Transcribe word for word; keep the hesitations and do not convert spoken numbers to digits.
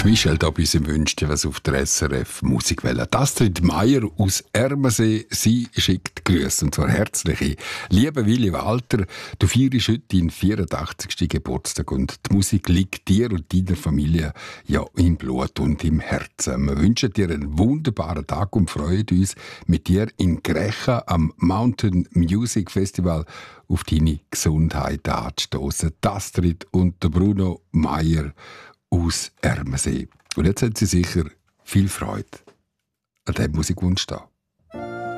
Michel da bei uns wünscht dir was auf der S R F Musikwelle. Astrid Meier aus Ermensee, sie schickt Grüße, und zwar herzliche. Lieber Willi Walter, du feierst heute deinen vierundachtzigsten Geburtstag und die Musik liegt dir und deiner Familie ja im Blut und im Herzen. Wir wünschen dir einen wunderbaren Tag und freuen uns, mit dir in Grecha am Mountain Music Festival auf deine Gesundheit anzustoßen. Astrid und der Bruno Meier aus Ermensee. Und jetzt hat sie sicher viel Freude an diesem Musikwunsch da.